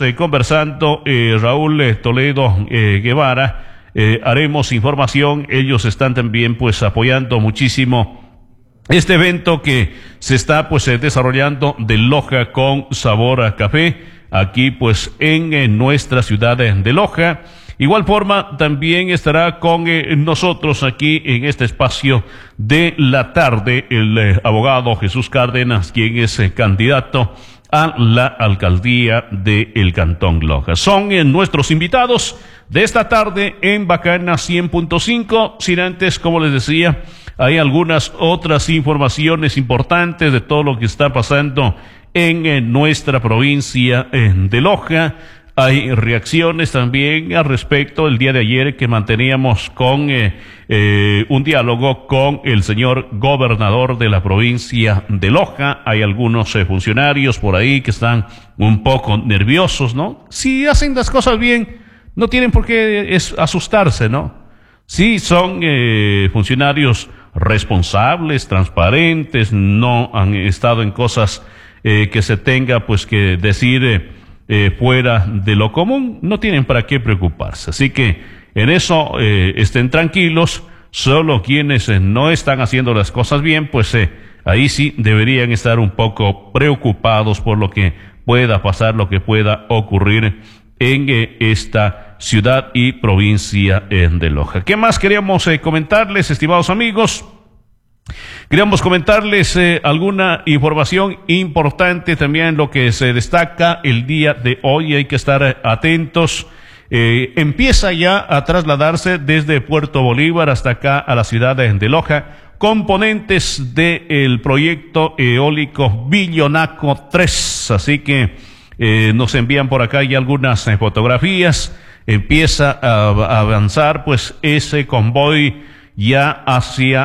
conversando, Raúl Toledo Guevara, haremos información. Ellos están también pues apoyando muchísimo este evento que se está pues desarrollando de Loja con sabor a café, aquí pues en nuestra ciudad de Loja. Igual forma también estará con nosotros aquí en este espacio de la tarde el abogado Jesús Cárdenas, quien es candidato a la alcaldía del Cantón Loja. Son nuestros invitados de esta tarde en Bacana 100.5. Sin antes, como les decía, hay algunas otras informaciones importantes de todo lo que está pasando en nuestra provincia de Loja. Hay reacciones también al respecto el día de ayer que manteníamos con un diálogo con el señor gobernador de la provincia de Loja. Hay algunos funcionarios por ahí que están un poco nerviosos, ¿no? Si hacen las cosas bien, no tienen por qué asustarse, ¿no? Sí, son funcionarios responsables, transparentes, no han estado en cosas que se tenga pues que decir fuera de lo común, no tienen para qué preocuparse. Así que en eso estén tranquilos. Solo quienes no están haciendo las cosas bien, pues ahí sí deberían estar un poco preocupados por lo que pueda pasar, lo que pueda ocurrir en esta ciudad y provincia de Loja. ¿Qué más queríamos comentarles, estimados amigos? Queríamos comentarles alguna información importante también, lo que se destaca el día de hoy. Hay que estar atentos. Empieza ya a trasladarse desde Puerto Bolívar hasta acá a la ciudad de Loja componentes del proyecto eólico Billonaco 3. Así que nos envían por acá ya algunas fotografías. Empieza a avanzar pues ese convoy ya hacia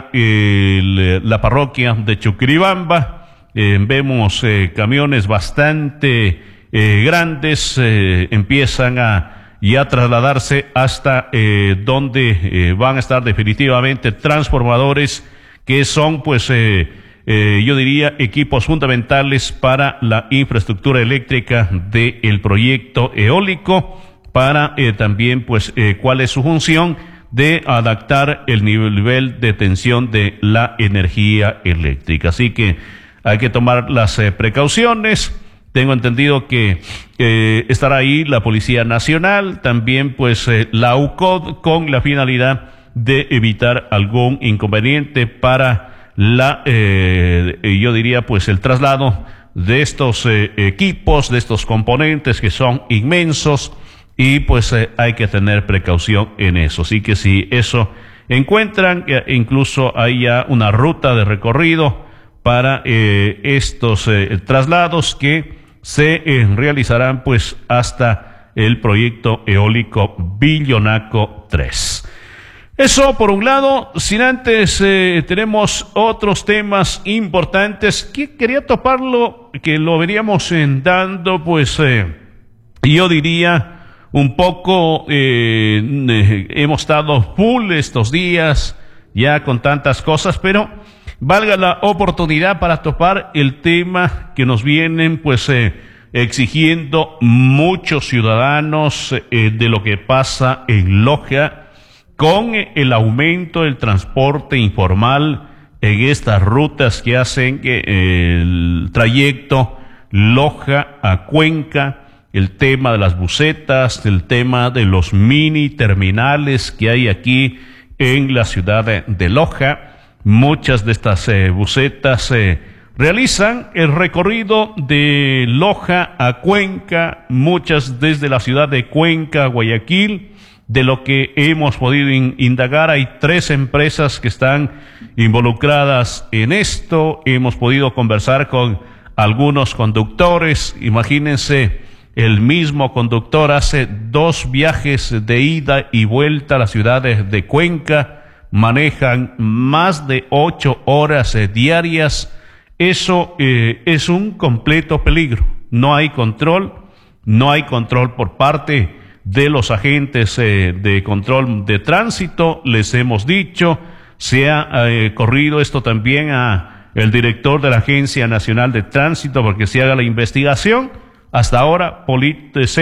la parroquia de Chuquiribamba. Vemos camiones bastante grandes, empiezan a ya trasladarse hasta donde van a estar definitivamente transformadores que son pues yo diría equipos fundamentales para la infraestructura eléctrica del proyecto eólico, para también pues cuál es su función de adaptar el nivel de tensión de la energía eléctrica. Así que hay que tomar las precauciones. Tengo entendido que estará ahí la Policía Nacional, también pues la UCOD, con la finalidad de evitar algún inconveniente para la, yo diría pues el traslado de estos equipos, de estos componentes que son inmensos. Y pues hay que tener precaución en eso. Así que si eso encuentran, incluso hay ya una ruta de recorrido para estos traslados que se realizarán pues hasta el proyecto eólico Billonaco 3. Eso por un lado. Sin antes tenemos otros temas importantes que quería toparlo, que lo veríamos dando pues yo diría un poco, hemos estado full estos días ya con tantas cosas, pero valga la oportunidad para topar el tema que nos vienen pues exigiendo muchos ciudadanos de lo que pasa en Loja con el aumento del transporte informal en estas rutas que hacen el trayecto Loja a Cuenca. El tema de las busetas, el tema de los mini terminales que hay aquí en la ciudad de Loja. Muchas de estas busetas realizan el recorrido de Loja a Cuenca, muchas desde la ciudad de Cuenca, Guayaquil. De lo que hemos podido indagar, hay 3 empresas que están involucradas en esto. Hemos podido conversar con algunos conductores. Imagínense, el mismo conductor hace 2 viajes de ida y vuelta a las ciudades de Cuenca, manejan más de 8 horas diarias. Eso es un completo peligro. No hay control por parte de los agentes de control de tránsito. Les hemos dicho, se ha corrido esto también a el director de la Agencia Nacional de Tránsito porque se haga la investigación. Hasta ahora,